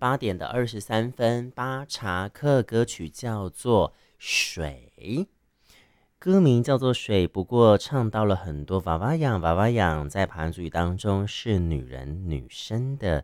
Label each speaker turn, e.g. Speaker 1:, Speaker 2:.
Speaker 1: 8:23，巴查克歌曲叫做《水》，歌名叫做《水》，不过唱到了很多娃娃养，娃娃养在排湾族语当中是女人、女生的